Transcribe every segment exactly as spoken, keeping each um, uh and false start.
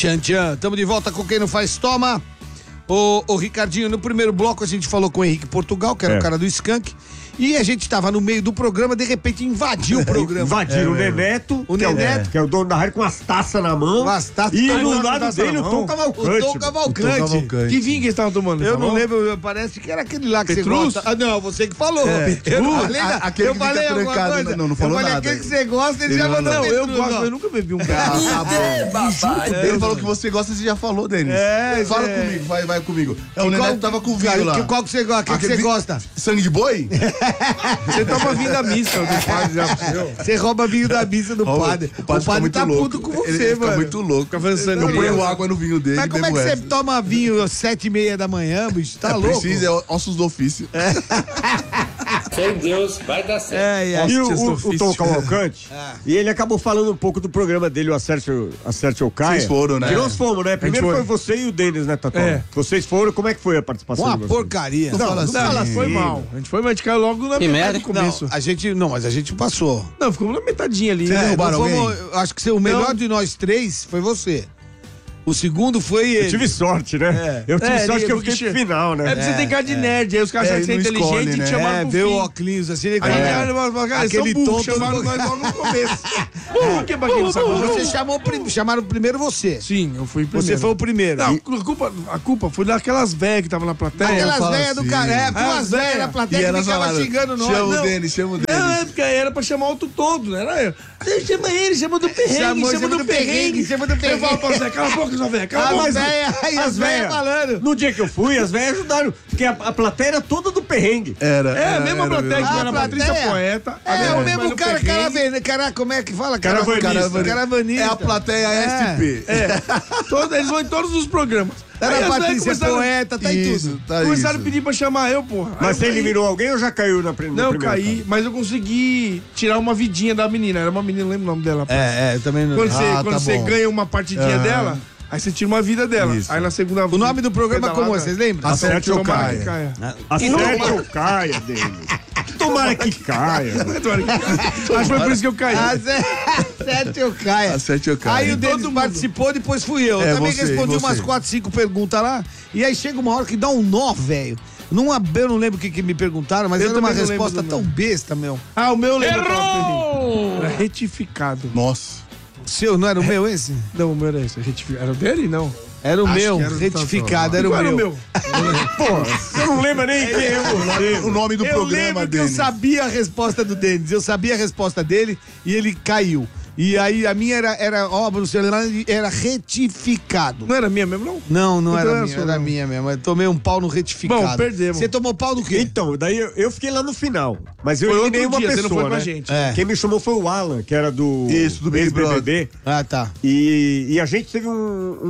Tchan, tchan. Tamo de volta com Quem Não Faz Toma. O, o Ricardinho, no primeiro bloco a gente falou com o Henrique Portugal, que era é. o cara do Skank. E a gente tava no meio do programa, de repente invadiu o programa. Invadiram é, o Neneto, o que, Neneto é o, que é o dono da rádio, com as taças na mão. As taças e no lado dele o Tom Cavalcante. O Tom Cavalcante. Que vinho que eles estavam tomando? Eu não lembro, parece que era aquele lá que Petrus? você gosta. Ah, não, você que falou. É. Eu não falei nada. Aquele eu que falei fica alguma trancado, coisa. não, não falou eu falei nada. aquele que você gosta, ele, ele já não, mandou não, Petrus, eu gosto, ó. eu nunca bebi um cara. Ah, tá Ele falou que você gosta, você já falou, Denis. É, Fala é. comigo, vai, vai comigo. É, o E Neneto qual- tava com vinho lá. Que- Qual que você gosta? Que que Aquele você vi- gosta? Sangue de boi? Você toma vinho da missa, do padre já pro seu. Você rouba vinho da missa do Ó, padre. O padre, fica muito tá louco. puto com você, ele, ele mano. Fica muito louco. Fica fazendo Eu sangria. ponho água no vinho dele Mas e como é que bebo você essa. toma vinho às sete e meia da manhã, bicho? Tá É, louco? precisa, é ossos do ofício. Fé em Deus, vai dar certo. É, é. E o, Nossa, o, ofício. o Tom Cavalcante, e ele acabou falando um pouco do programa dele, o Acerte, Acerte ou Caia. Vocês foram, né? Que nós fomos, né? Primeiro foi. foi você e o Denis, né, Tató? É. Vocês foram, como é que foi a participação Uma de vocês? porcaria. Não fala assim. Não, foi mal. A gente foi, mas a gente caiu logo na Que metade merda. do começo. Não, a gente, não, mas a gente passou. Não, ficamos na metadinha ali. Vocês né? derrubaram Não alguém? fomos- eu acho que o melhor de nós três foi você. O segundo foi ele. Eu tive sorte, né? Eu tive É, sorte ele- que eu porque fiquei pro che- final, É né? porque você tem cara de nerd, aí os caras É, acham que você é ele não inteligente escolhe, e te né? chamaram É, pro vê o fim. óculos assim, ele Aí é. olha, mas, cara, eles Aquele são burros, tonto chamaram do- nós logo no começo. Por que pra quem não sabe? Você chamou, prim- chamaram primeiro você. Sim, eu fui primeiro. Você foi o primeiro. Não, a culpa, a culpa foi daquelas velhas que estavam na plateia. Aquelas fala velhas do assim. cara, é, Ah, umas velhas velha. na E plateia que elas ficava falaram, xingando nós. chama o Não. Denis, chama o Não, Denis. é porque era pra chamar o outro todo, não era eu. Você chama ele, chama do perrengue, Chamou, chama, do perrengue. chama do Eu perrengue. falo pra você, cala a boca, sua velha, cala a Ah, boca. mas velha, aí as velhas falando. No dia que eu fui, as velhas ajudaram. Porque a, a plateia era toda do perrengue. Era. É, a era, mesma era plateia que mesmo. foi na Ah, Patrícia plateia? Poeta. a É, mesma o que mesmo foi no cara, perrengue. cara, cara, como é que fala? Caravanista. Caravanista. Caravanista. É a plateia É. S P. É, todo- eles vão em todos os programas. Era Aí a as velhas Patrícia começaram- Poeta, tá em Isso, tudo. tá Começaram isso. a pedir pra chamar eu, porra. Aí Mas eu você caí. eliminou alguém ou já caiu na, pri- no Não, eu primeiro? caí, mas eu consegui tirar uma vidinha da menina. Era uma menina, não lembro o nome dela. É, é, eu também não. Quando você, Ah, quando tá você bom. ganha uma partidinha Ah. dela, aí você tira uma vida dela. Isso. Aí na segunda O nome do programa é como, pedalada, vocês lembram? Acerte ou tomara caia. que caia. Acerte ou caia, Denis. Tomara que caia. Acho que foi por isso que eu caí. A sete eu caia. A sete eu caia. Aí o Denis Todo mundo. participou, depois fui eu. É, eu também você, respondi você. umas quatro, cinco perguntas lá. E aí chega uma hora que dá um nó, velho. Não, ab- eu não lembro o que, que me perguntaram, mas Eu era uma também não lembro resposta do tão nome. besta, meu. Ah, o meu lembro. Era retificado. Nossa. O seu, não era o meu esse? Não, o meu era esse. Retificado. Era o dele? Não. Era o Acho meu, que era do retificado, E era o qual meu. era o meu? Pô, você não lembra nem quem é você. O nome do Eu programa lembro que dele. eu sabia a resposta do Denis, eu sabia a resposta dele e ele caiu. E aí a minha era, era ó, Bruno, era retificado. Não era minha mesmo, não? Não, não Então era era minha, sua, era não. minha mesmo. Eu tomei um pau no retificado. Bom, perdemos. Você tomou pau do quê? Então, daí eu, eu fiquei lá no final. Mas eu Foi eliminei outro uma dia, você pessoa, não foi com a né? gente. É. Quem me chamou foi o Alan, que era do Isso, do Big ex-B B B. Ah, tá. E, e a gente teve um,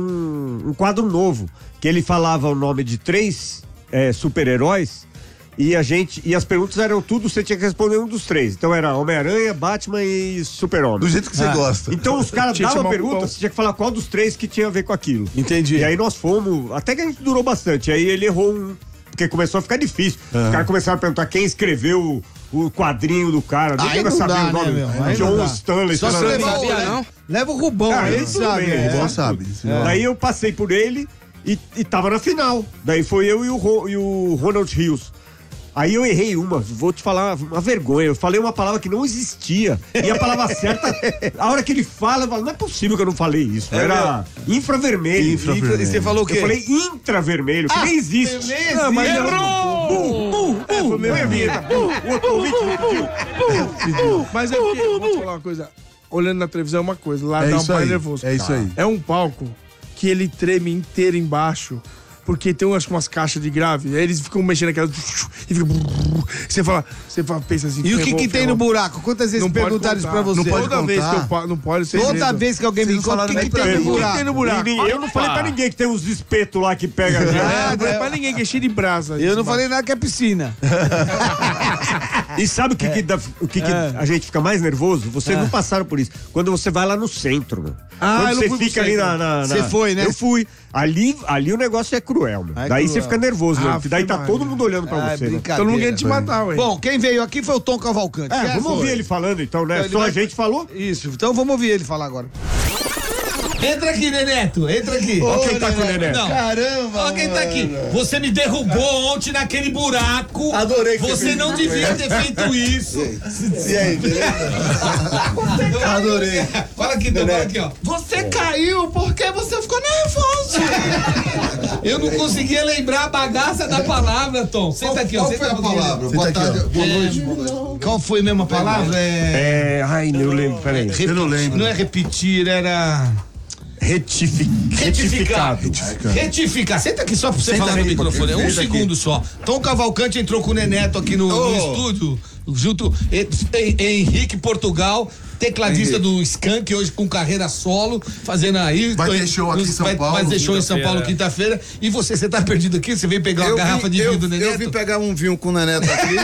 um, um quadro novo, que ele falava o nome de três é, super-heróis e a gente e as perguntas eram tudo, você tinha que responder um dos três. Então era Homem-Aranha, Batman e Super-Homem. Do jeito que você Ah. gosta. Então os caras Tinha que davam chamar o perguntas, pão. você tinha que falar qual dos três que tinha a ver com aquilo. Entendi. E aí nós fomos, até que a gente durou bastante. Aí ele errou um, porque começou a ficar difícil. Os caras começaram a perguntar quem escreveu o, o quadrinho do cara. Aí Ninguém vai não saber dá, o nome. né, meu? Aí John não dá. Stanley. Só sei se lá. levar o, sabia, le- não? leva o Rubão, Ah, aí ele isso tudo sabe. bem, é. O Bom sabe. senão- Daí eu passei por ele e, e tava na final. Daí foi eu e o, Ro- e o Ronald Rios. Aí eu errei uma, vou te falar uma vergonha. Eu falei uma palavra que não existia. E a palavra certa, a hora que ele fala, eu falo, não é possível que eu não falei isso. Era infravermelho. Infravermelho. E você falou o quê? Eu falei intravermelho, que nem existe. beleza. Não, mas eu- Uh, uh, foi meio a vinheta. Uh, o outro ouvinte me pediu. Mas é porque, eu vou te falar uma coisa. Olhando na televisão é uma coisa, lá É dá um isso pai aí. nervoso. É isso aí. É um palco que ele treme inteiro embaixo. Porque tem umas, umas caixas de grave, aí eles ficam mexendo aquelas. E fica. Você fala, você fala, pensa assim. E o que ferrou, que tem ferrou. no buraco? Quantas vezes Não pode perguntaram isso contar. pra você? Não pode Toda contar. vez que eu pa- não pode ser. Toda vez que alguém me Vocês conta, o falaram que, que nem tem pra no mim. O que buraco? tem no buraco? Ninguém- Eu não falei pra ninguém que tem uns espetos lá que pega. Ah, Nada, não é eu- pra ninguém que é cheio de brasa. Eu não falei nada que é piscina. E sabe o que, que, dá- o que, que É. a gente fica mais nervoso? Vocês É. não passaram por isso. Quando você vai lá no centro, meu. Ah, Quando eu não você fui pro fica ali centro. na, na- na- Você foi, né? Eu fui. Ali, ali o negócio é cruel, meu. É Daí cruel. você fica nervoso, Ah, meu. porque Daí tá foi todo mais, mundo olhando pra Ah, você, né? brincadeira. Todo mundo querendo te matar, ué. Bom, quem veio aqui foi o Tom Cavalcante. É, Quer? vamos Foi. ouvir ele falando então, né? Ele Só vai- a gente falou. Isso, então vamos ouvir ele falar agora. Entra aqui, Neneto, entra aqui. Olha quem tá com o Neneto. Não. Caramba, Olha quem tá aqui. Você me derrubou ontem naquele buraco. Adorei que Você você não fez. devia ter feito isso. E aí, beleza? Adorei. Fala aqui, então, fala aqui, ó. Você caiu porque você ficou nervoso. Eu não conseguia lembrar a bagaça da palavra, Tom. Senta aqui, ó. Qual foi a palavra? Boa tarde, boa noite, boa noite. Qual foi mesmo a palavra? É... É, ai, eu lembro, peraí. Repetir, não lembro. Não é repetir, era... Retifi... Retificar. Retificado. Retificar. Senta aqui só pra você Senta falar no aqui, microfone. É um senta aqui. segundo só. Tom Cavalcante entrou com o Neneto aqui no, no estúdio, junto Hen- Hen- Henrique Portugal, tecladista Henrique. do Skank, hoje com carreira solo, fazendo aí. Vai ter show aqui em São vai, Paulo, Vai ter show em São quinta-feira. Paulo quinta-feira. E você, você tá perdido aqui? Você veio pegar uma Eu garrafa vim- de vinho eu- do Neneto? Eu vim pegar um vinho com o Neneto aqui.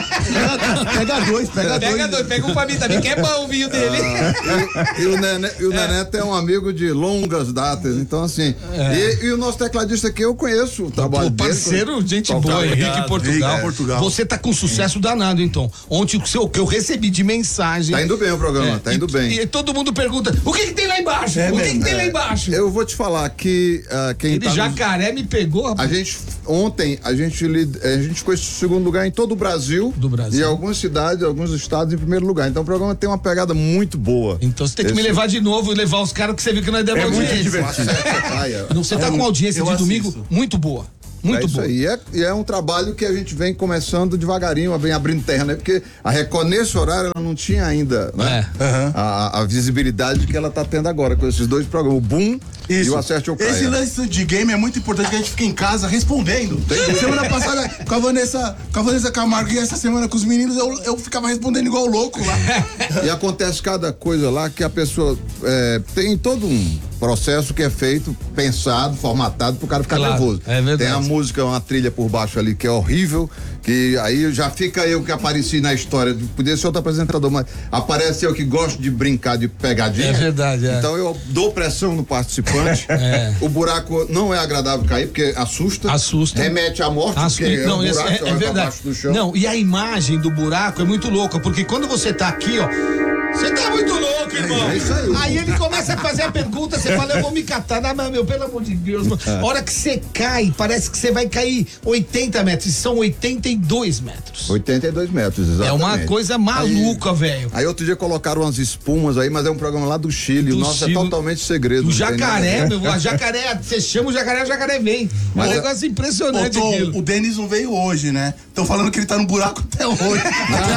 Pega dois, pega dois. Pega dois, pega um pra mim também, que é bom o vinho dele. e, e o, Nene- e o Neneto é um amigo de longas datas. Então, assim. E, e o nosso tecladista aqui, eu conheço o trabalho Pô, dele. parceiro, gente boa, Obrigado. Henrique Portugal. Henrique Portugal. Você tá com sucesso danado, então. Ontem o seu- o que eu recebi de mensagem. Tá indo bem o programa, É, tá indo e, bem. E todo mundo pergunta: o que, que tem lá embaixo? É o que, que mesmo, tem É, lá embaixo? Eu vou te falar que ah, quem Ele tá nos- jacaré me pegou, A rapaz. gente, ontem, a gente, lid- a gente ficou em segundo lugar em todo o Brasil. Do Brasil. E algumas cidades, alguns estados em primeiro lugar. Então o programa tem uma pegada muito boa. Então você tem que me Esse- levar de novo e levar os caras que você viu que nós demos É muito audiência. divertido. Acerta, Não, você tá com audiência eu de domingo assisto. muito boa. Muito é isso boa. aí. E é, e é um trabalho que a gente vem começando devagarinho, vem abrindo terra, né? Porque a Record, nesse horário, ela não tinha ainda, né? Aham. A, a visibilidade que ela tá tendo agora com esses dois programas, o Boom e o Acerte ou Caia. Esse lance de game é muito importante que a gente fique em casa respondendo. Semana passada com a Vanessa, com a Vanessa Camargo e essa semana com os meninos eu, eu ficava respondendo igual louco lá. E acontece cada coisa lá que a pessoa é, tem todo um processo que é feito, pensado, formatado pro cara ficar Claro, nervoso. é verdade. Tem a música, uma trilha por baixo ali que é horrível, que aí já fica eu que apareci na história, podia ser outro apresentador, mas aparece eu que gosto de brincar de pegadinha. É verdade, é. Então eu dou pressão no participante. É. O buraco não é agradável cair, porque assusta. Assusta. Remete à morte, As- porque não, é um esse- buraco, é, é olha pra verdade. baixo do chão. Não, e a imagem do buraco é muito louca, porque quando você tá aqui, ó, você tá muito louco, irmão. É isso aí. Aí ele começa a fazer a pergunta, você fala, eu vou me catar. Não, mas, meu, pelo amor de Deus, mano. A hora que você cai, parece que você vai cair oitenta metros, e são oitenta e dois metros. oitenta e dois metros, exatamente. É uma coisa maluca, velho. Aí outro dia colocaram umas espumas aí, mas é um programa lá do Chile. Do o nosso Chile. é totalmente segredo. O não tem nada a jacaré, ver. meu, a jacaré, você chama o jacaré, o jacaré vem. É um Mas- negócio Ô, impressionante Tom, aquilo. o Denis não veio hoje, né? Estão falando que ele tá no buraco até hoje. Até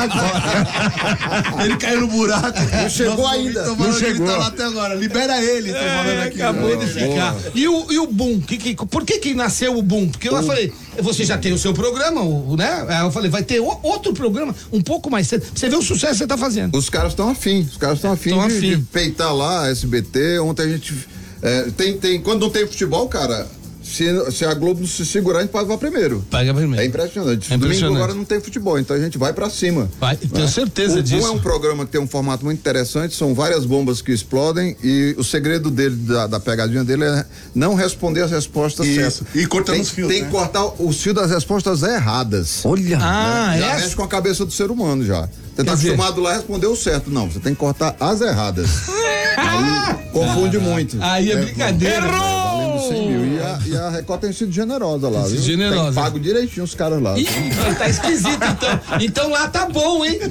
agora. Ele caiu no buraco. Não chegou ainda. Estão Não falando que ele chegou. tá lá até agora. Libera ele, estão falando É, aqui. acabou de Ó, ficar. E o, e o Boom? Que, que, por que que nasceu o Boom? Porque eu falei, você já tem o seu programa, o- né? Aí eu falei, vai ter o- outro programa um pouco mais cedo. Você vê o sucesso que você tá fazendo. Os caras estão afim, os caras estão afim, Tão de, afim. de peitar lá, S B T. Ontem a gente. é, tem, tem, quando não tem futebol, cara, se, se a Globo não se segurar, a gente pode levar primeiro. Pega É primeiro. impressionante. É impressionante. Domingo agora não tem futebol, então a gente vai pra cima. Vai, tenho certeza o disso. Boom é um programa que tem um formato muito interessante, são várias bombas que explodem e o segredo dele, da, da pegadinha dele é não responder as respostas Isso. certas. E cortando tem, os fios, Tem né? que cortar os fios das respostas erradas. Olha. Ah, já é? mexe com a cabeça do ser humano já. Você tá dizer- acostumado lá a responder o certo. Não, você tem que cortar as erradas. Aí confunde muito. Aí é brincadeira. Valendo cem mil. E a, e a Record tem sido generosa lá, viu? Generosa. Tem pago direitinho os caras lá. Ih, tá esquisito então. Então lá tá bom, hein?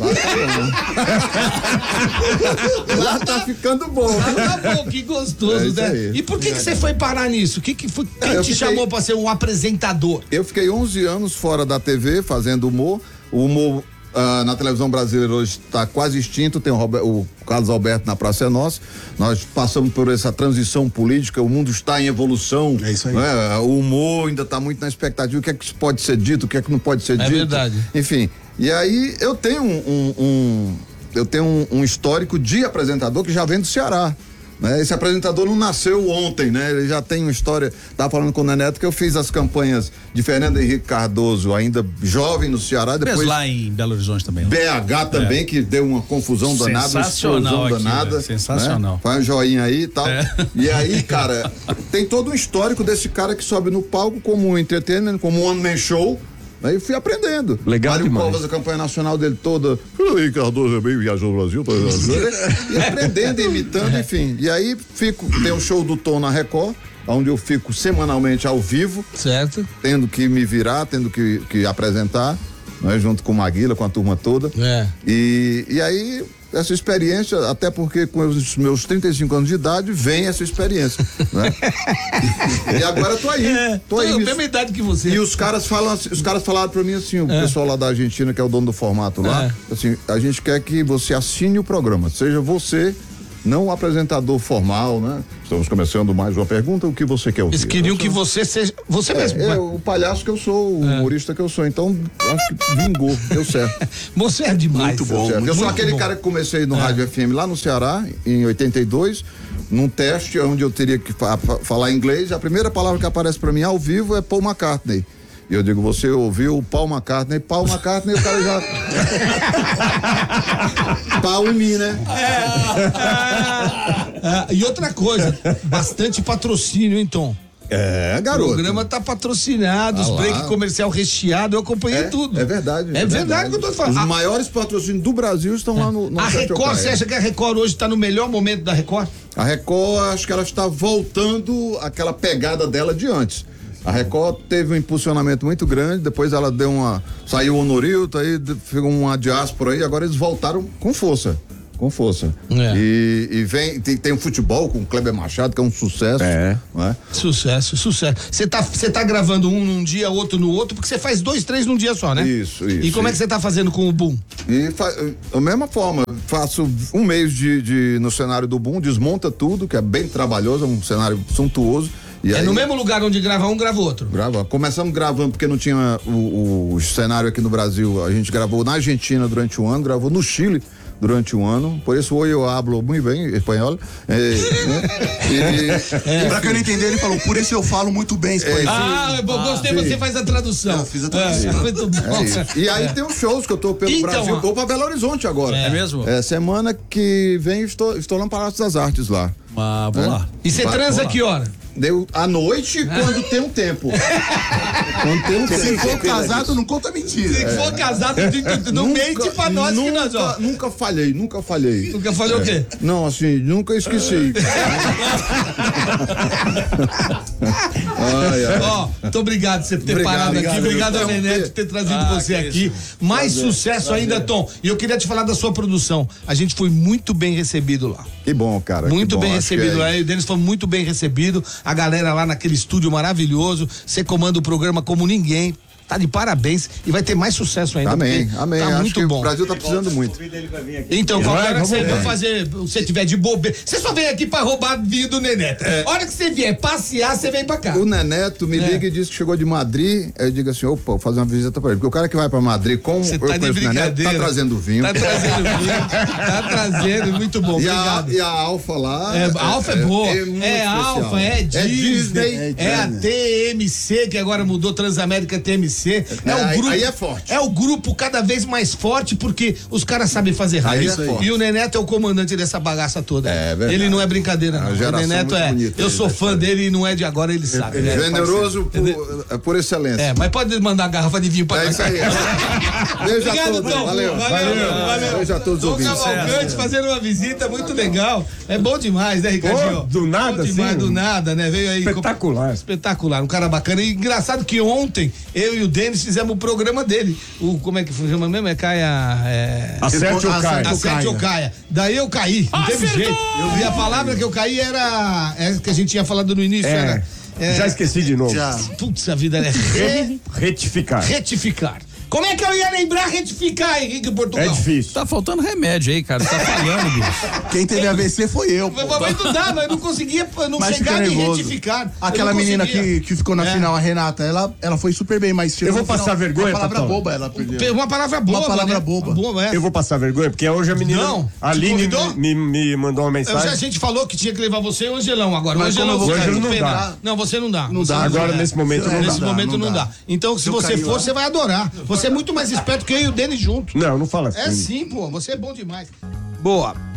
Lá tá ficando bom. Lá tá bom, que gostoso, É isso né? aí. E por que que você foi parar nisso? Que que foi, quem eu te fiquei- chamou pra ser um apresentador? Eu fiquei onze anos fora da T V fazendo humor. O humor ah, na televisão brasileira hoje está quase extinto. Tem o, Rober- o Carlos Alberto na Praça é Nossa. Nós passamos por essa transição política. O mundo está em evolução. É isso aí. né? O humor ainda está muito na expectativa. O que é que pode ser dito? O que é que não pode ser É dito? verdade. Enfim. E aí eu tenho um, um- um- eu tenho um, um histórico de apresentador que já vem do Ceará. Né? Esse apresentador não nasceu ontem, né? Ele já tem uma história. Tava falando com o Neneto que eu fiz as campanhas de Fernando Henrique Cardoso, ainda jovem no Ceará, Fez depois lá em Belo Horizonte também. né? B H também, que deu uma confusão danada, uma Sensacional explosão aqui, danada. né? Sensacional. Né? Faz um joinha aí e tal. É. E aí, cara, tem todo um histórico desse cara que sobe no palco como um entertainer, como um one-man show, Aí eu fui aprendendo. Legal Mário demais. Covas, a campanha nacional dele toda. Aí, Cardoso bem viajou no Brasil. Tá, e aprendendo, imitando, enfim. E aí fico, tem um show do Tom na Record, onde eu fico semanalmente ao vivo. Certo. Tendo que me virar, tendo que, que apresentar, né, junto com o Maguila, com a turma toda. É. E, e aí, essa experiência, até porque com os meus trinta e cinco anos de idade, vem essa experiência. Né? E agora tô aí. É, tô aí. a mesma idade que você. E os caras falam, assim- os caras falaram pra mim assim, o É. pessoal lá da Argentina, que é o dono do formato lá, É. assim, a gente quer que você assine o programa, seja você, não o apresentador formal, né? Estamos começando mais uma pergunta, o que você quer ouvir? Eles queriam Eu que sou- você seja você É, mesmo. é, o palhaço que eu sou, o humorista que eu sou, então acho que vingou, deu certo. Você é demais. Muito bom. Deu certo. Eu sou muito aquele bom. cara que comecei no Rádio F M lá no Ceará, em oitenta e dois, num teste onde eu teria que fa- fa- falar inglês. A primeira palavra que aparece pra mim ao vivo é Paul McCartney. E eu digo, você ouviu o Paul McCartney, Paul McCartney, o cara já. Pau em mim, né? Ah, e outra coisa, bastante patrocínio, hein, Tom? É, O garoto. programa tá patrocinado, Ah os lá. break comercial recheado, eu acompanhei É, tudo. é verdade. É verdade que eu tô falando. Os A- maiores patrocínios do Brasil estão lá no, no A Sete Record, Ocaia. você acha que a Record hoje tá no melhor momento da Record? A Record, acho que ela está voltando àquela pegada dela de antes. A Record teve um impulsionamento muito grande, depois ela deu uma. Saiu o Honorilto, aí de- ficou uma diáspora aí, agora eles voltaram com força. Com força. É. E, e vem, tem, tem um futebol com o Kleber Machado, que é um sucesso. É. Não é? Sucesso, sucesso. Você tá, você tá gravando um num dia, outro no outro, porque você faz dois, três num dia só, né? Isso, isso, E como é que isso. você tá fazendo com o Boom? E fa- da mesma forma, faço um mês de, de- no cenário do Boom, desmonta tudo, que é bem trabalhoso, é um cenário suntuoso. E É aí, no mesmo lugar onde grava um, grava outro. Grava. Começamos gravando porque não tinha o, o cenário aqui no Brasil. A gente gravou na Argentina durante um ano, gravou no Chile durante um ano. Por isso hoje eu hablo muito bem espanhol. É, né? E- Pra quem não entender, ele falou, por isso eu falo muito bem espanhol. Ah, eu gostei, você faz a tradução. Eu fiz a tradução. É, muito bom. é isso. E aí tem os shows que eu tô pelo Então, Brasil. ó. Vou pra Belo Horizonte agora. É mesmo? É, semana que vem estou, estou lá no Palácio das Artes lá. Mas vou É? lá. E você Vai, transa vamos lá. que hora? Deu à noite quando tem um tempo. Quando tem um tempo. Se for casado, não conta Se mentira. for casado, não mente pra nós que nós, ó. nunca, nunca falhei, nunca falhei. Nunca falei o quê? Não, assim, nunca esqueci. Ai, ai. Ó, muito obrigado por você ter Obrigado, parado aqui. obrigado, Obrigado meu. ao Nenete por ter trazido você aqui. Mais sucesso ainda, Tom. E eu queria te falar da sua produção. A gente foi muito bem recebido lá. Que bom, cara. Muito que bom, bem acho que recebido é lá. E o Denis foi muito bem recebido. A galera lá naquele estúdio maravilhoso. Você comanda o programa como ninguém. Tá de parabéns e vai ter mais sucesso ainda. Amém, porque amém. Tá Acho muito que bom. o Brasil tá precisando muito. Então, qualquer hora que você ver. for fazer, se você tiver de bobeira, você só vem aqui pra roubar vinho do Neneto. Hora que você vier passear, você vem pra cá. O Neneto me É. liga e diz que chegou de Madrid. Eu digo assim, opa, vou fazer uma visita pra ele. Porque o cara que vai pra Madrid com Você eu tá de conheço o Neneto, brincadeira. tá trazendo vinho. Tá trazendo vinho. Tá trazendo, muito bom. E a, Obrigado. e a Alfa lá. É, a Alfa é, boa. É, muito especial. Alfa, é Disney. Disney. É, a T M C, que agora mudou Transamérica T M C. É, É, o aí- grupo. aí é forte. É o grupo cada vez mais forte, porque os caras sabem fazer rádio. Aí é forte. E o Neneto é o comandante dessa bagaça toda. É verdade. Ele não é brincadeira, não. A O geração Neneto muito é. bonita Eu aí, sou né, fã cara? dele e não é de agora, ele sabe. né? Generoso por, por excelência. É, mas pode mandar a garrafa de vinho pra É nós. isso aí. Beijo a Obrigado, todos. Tom. Valeu. Valeu, valeu. Beijo a todos os Tom ouvintes. Cavalcante fazendo uma visita muito legal. É bom demais, né, Ricardinho? Pô, do nada, Bom demais, assim, do nada, né? Veio aí. Espetacular. Espetacular, um cara bacana. E engraçado que ontem eu e o Denis fizemos o programa dele. O, como é que chama mesmo? É Caia. É... Acerte ou cai. Acerte ou caia. Daí eu caí, não teve jeito. E a palavra que eu caí era. É que a gente tinha falado no início, É, era. é, já esqueci de novo. Já. Putz, a vida é re- Retificar. retificar. Como é que eu ia lembrar retificar, Henrique Portugal? É difícil. Tá faltando remédio aí, cara. Tá falhando, bicho. Quem teve A V C foi eu, pô. Mas, mas não dá, mas eu não conseguia não Mas fica chegar e nervoso. retificar. Aquela Eu não menina conseguia. que, que ficou na É. final, a Renata, ela, ela foi super bem, mas chegou Eu vou no final, passar vergonha, Uma palavra Patrão? boba ela perdeu. Uma palavra boba. Uma palavra né? boba. boba é. Eu vou passar vergonha, porque hoje a menina. Não, a te Aline convidou? me, me mandou uma Eu já, a mensagem. gente falou que tinha que levar você e o Angelão agora. O Mas Angelão como eu vou você cair? tá Não de dá. pena. Não, você não dá. Não Você dá. Agora, é. nesse momento, não Nesse dá. momento não dá. Então, se Eu você caí for, lá. você vai adorar. Você é muito mais esperto que eu e o Denis juntos. Não, não fala assim. É sim, pô. Você é bom demais. Boa.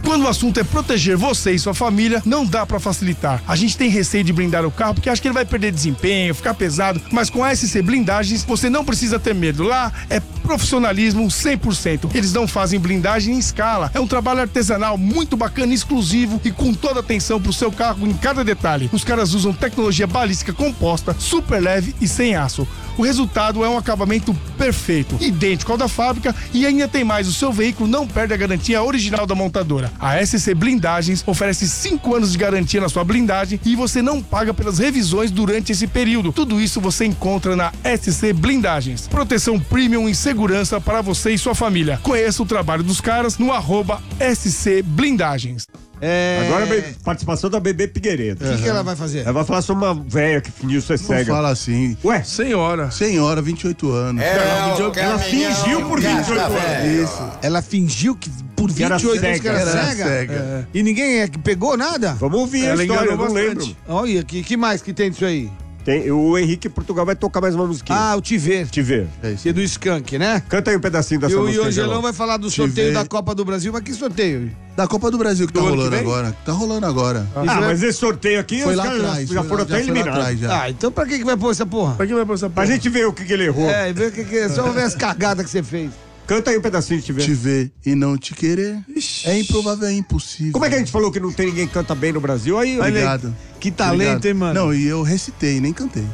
Quando o assunto é proteger você e sua família, não dá pra facilitar. A gente tem receio de blindar o carro porque acha que ele vai perder desempenho, ficar pesado, mas com a S C Blindagens você não precisa ter medo. Lá é profissionalismo cem por cento. Eles não fazem blindagem em escala. É um trabalho artesanal muito bacana, exclusivo e com toda atenção pro seu carro em cada detalhe. Os caras usam tecnologia balística composta, super leve e sem aço. O resultado é um acabamento perfeito, idêntico ao da fábrica e ainda tem mais, o seu veículo não perde a garantia original da montadora. A S C Blindagens oferece cinco anos de garantia na sua blindagem e você não paga pelas revisões durante esse período. Tudo isso você encontra na S C Blindagens. Proteção premium e segurança para você e sua família. Conheça o trabalho dos caras no arroba S C Blindagens. É... Agora a participação da Bebê Figueiredo. O que, que ela vai fazer? Ela vai falar sobre uma velha que fingiu ser Não cega. fala assim. Ué? Senhora. Senhora, vinte e oito anos. Ela, ela fingiu por vinte e oito anos. Isso. Ela fingiu que por Que era vinte e oito anos que cega. era Era cega? cega. É. E ninguém é que pegou nada? Vamos ouvir Ela a história, eu enganou não bastante. lembro. Olha, que, que mais que tem disso aí? Tem, o Henrique Portugal vai tocar mais uma musiquinha. Ah, o Te Ver. Te ver. É isso. Que é do Skank, né? Canta aí um pedacinho dessa E o música. e o Angelão Angelão. vai falar do Te sorteio Ver. da Copa do Brasil. Mas que sorteio? Da Copa do Brasil que tá Do ano que rolando vem? agora. Tá rolando agora. Ah, Isso mas esse sorteio aqui, Foi os lá caras já- atrás. já foi foram lá- até já foi lá eliminados. atrás, já. Ah, então pra que que vai pôr essa porra? Pra que vai pra essa Pra porra? gente ver o que, que ele errou. É, ver o que que é. Só ver as cagadas que você fez. Canta aí um pedacinho de te ver. Te ver e não te querer é improvável, é impossível. Como é que a gente falou que não tem ninguém que canta bem no Brasil? Aí, olha aí. Obrigado. Que talento, Obrigado. hein, mano? Não, e eu recitei, nem cantei.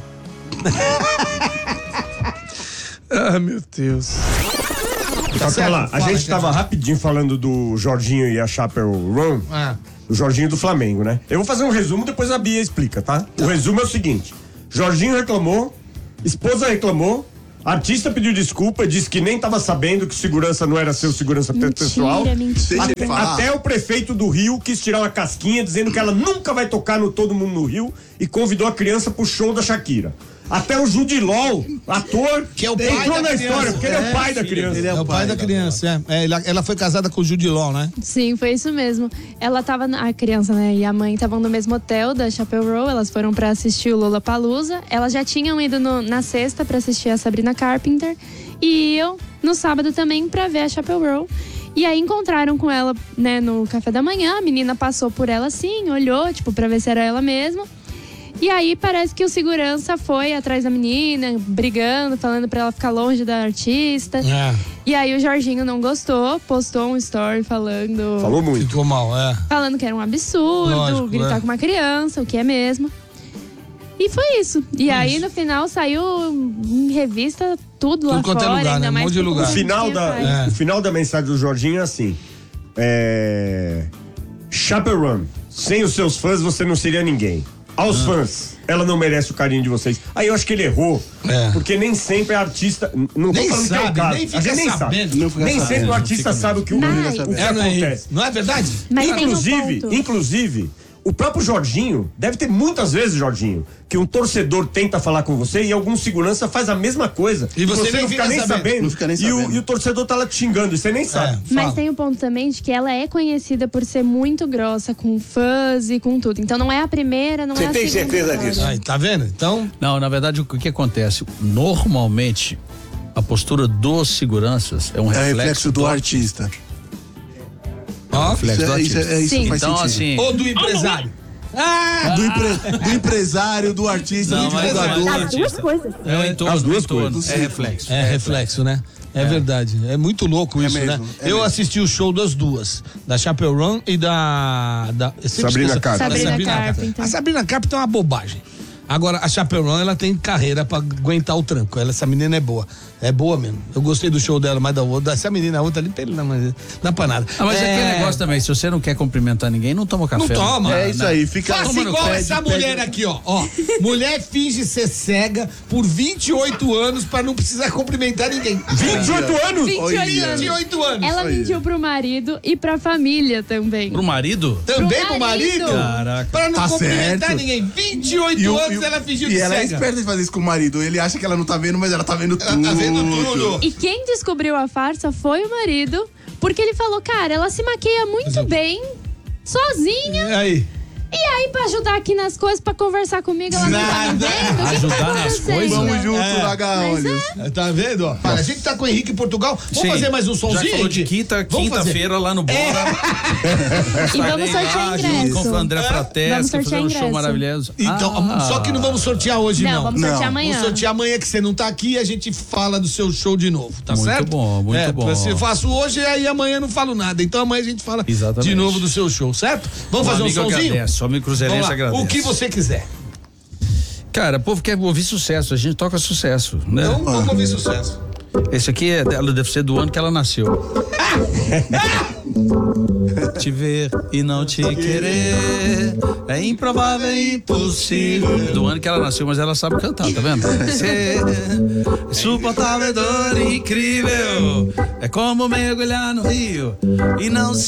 Ah, meu Deus. Então, certo, lá, a fala, gente cara. tava rapidinho falando do Jorginho e a Chapel Run. Ah. O Jorginho do Flamengo, né? Eu vou fazer um resumo, depois a Bia explica, tá? O resumo é o seguinte: Jorginho reclamou, esposa reclamou, artista pediu desculpa, disse que nem tava sabendo que segurança não era seu segurança pessoal. Mentira, mentira. Deixa ele Até, falar. até o prefeito do Rio quis tirar uma casquinha dizendo que ela nunca vai tocar no Todo Mundo no Rio e convidou a criança pro show da Shakira. Até o Judilol, ator, Que é o pai entrou da na criança. história, porque ele é o É, pai da criança. Ele É o pai da criança, é. É, ela, ela foi casada com o Judilon, né? Sim, foi isso mesmo. Ela tava, na- a criança, né, e a mãe estavam no mesmo hotel da Chapel Row, elas foram pra assistir o Lollapalooza. Elas já tinham ido no- na sexta pra assistir a Sabrina Carpenter e eu no sábado também pra ver a Chapel Row. E aí encontraram com ela, né, no café da manhã. A menina passou por ela assim, olhou, tipo, pra ver se era ela mesma. E aí parece que o segurança foi atrás da menina, brigando, falando pra ela ficar longe da artista. É. E aí o Jorginho não gostou, postou um story falando... Falou muito. Ficou mal, é. Falando que era um absurdo, Lógico, gritar é. com uma criança, o que é mesmo. E foi isso. E aí no final saiu em revista tudo, lá quanto é fora, lugar, ainda né? Um mais monte de por lugar. O conta final, que da, faz. É. o final da mensagem do Jorginho é assim: é. Chapel Run, sem os seus fãs você não seria ninguém. Aos fãs, ela não merece o carinho de vocês. Aí eu acho que ele errou, É. porque nem sempre a artista. Não Nem tô falando que é o sabe, caso. nem a fica gente nem sabendo. sabe. Não fica Nem sabendo, sempre o artista sabe o que, o, Mas- o que É, não é, acontece. não é verdade? Mas tem um Inclusive, ponto. inclusive, o próprio Jorginho, deve ter muitas vezes, Jorginho, que um torcedor tenta falar com você e algum segurança faz a mesma coisa. E você nem não fica fica nem sabendo. sabendo. Não fica nem e, o, sabendo. e o torcedor tá lá te xingando e você nem sabe. É. Mas Fala. tem um ponto também de que ela é conhecida por ser muito grossa com fãs e com tudo. Então não é a primeira, não é a segunda. Você tem certeza disso? Aí, tá vendo? Então, Não, na verdade, o que, que acontece? Normalmente, a postura dos seguranças é um É reflexo, reflexo do artista. ó. reflexo Isso, do é, isso, artista. é, isso Sim. faz Então, sentido. assim. Ou do empresário. Ah! Do, empre- do empresário, do artista, Não, do mas- divulgador. mas- As duas coisas. É o entorno, As duas o entorno, coisas. É reflexo. É reflexo, né? É, verdade. É muito louco isso, mesmo, né? é Eu mesmo. assisti o show das duas, da Chapel Run e da, da eu sempre Sabrina esqueço- Carpenter. da Sabrina Carpenter. A Sabrina Carpenter é uma bobagem. Agora, a Chapel Run, ela tem carreira pra aguentar o tranco. Ela, essa menina é boa. É boa mesmo. Eu gostei do show dela, mas da outra. Essa menina, a outra ali, pelo não, não dá pra nada. Ah, mas é aquele negócio também, se você não quer cumprimentar ninguém, não toma café. Não toma. É isso aí, fica Faça toma no igual pé, essa pede- mulher aqui, ó. ó. Mulher finge ser cega por vinte e oito anos pra não precisar cumprimentar ninguém. vinte e oito anos? vinte e oito anos. vinte e oito anos. Ela mentiu pro marido e pra família também. Pro marido? Também pro Pro marido? marido. Caraca. Pra não Tá cumprimentar certo. ninguém. vinte e oito E o- anos e o- ela fingiu E de ela é cega. esperta de fazer isso com o marido. Ele acha que ela não tá vendo, mas ela tá vendo tudo. Tá vendo tudo. E quem descobriu a farsa foi o marido, porque ele falou, cara, ela se maqueia muito bem, sozinha. E aí? E aí, pra ajudar aqui nas coisas, pra conversar comigo, ela não tá me vendo? O que que Ajudar tá nas acontecendo? coisas? Vamos junto, É. H-Olhos. Tá vendo? ó? Olha, a gente tá com o Henrique em Portugal. Vamos Sim. fazer mais um Já somzinho? que falou de Henrique? quinta, Vamos fazer. quinta-feira lá no Bora. E vamos sortear ingresso. Com o André Frates, Vamos que fazer sortear um show ingresso. maravilhoso. Então, Ah. só que não vamos sortear hoje, não. Não, vamos Não. sortear amanhã. Vamos sortear amanhã que você não tá aqui e a gente fala do seu show de novo, tá Muito certo? bom, muito é, bom. Se eu faço hoje, aí amanhã eu não falo nada. Então amanhã a gente fala Exatamente. de novo do seu show, certo? Vamos O fazer um amigo somzinho? agradece, o amigo cruzeirense Vamos lá. agradece. O que você quiser. Cara, o povo quer ouvir sucesso, a gente toca sucesso, né? Então vamos ouvir sucesso. Esse aqui é dela, deve ser do ano que ela nasceu. Te ver e não te querer é improvável, é impossível. Do ano que ela nasceu, mas ela sabe cantar, tá vendo? Ser suportável, dor incrível. É como mergulhar no rio e não se